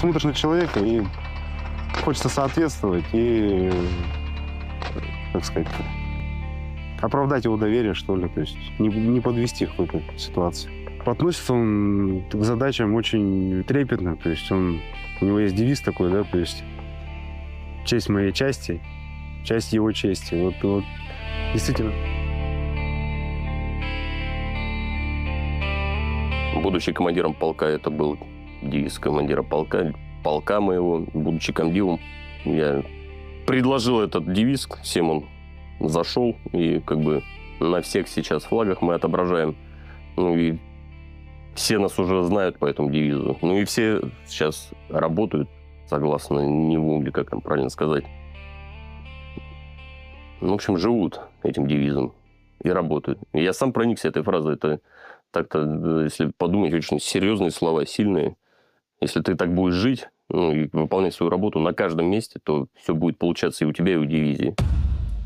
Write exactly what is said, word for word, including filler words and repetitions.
смотришь на человека, и хочется соответствовать, и, как сказать, оправдать его доверие, что ли, то есть не, не подвести в какой-то ситуации. Относится он к задачам очень трепетно, то есть он, у него есть девиз такой, да, то есть честь моей части, часть его чести. Вот, вот действительно. Будучи командиром полка, это был девиз командира полка, полка моего. Будучи комдивом, я предложил этот девиз, всем он зашел, и как бы на всех сейчас флагах мы отображаем. Ну и все нас уже знают по этому девизу. Ну и все сейчас работают согласно него, или как там правильно сказать. Ну, в общем, живут этим девизом и работают. И я сам проникся этой фразой. Это так-то, если подумать, очень серьезные слова, сильные. Если ты так будешь жить, ну, и выполнять свою работу на каждом месте, то все будет получаться и у тебя, и у дивизии.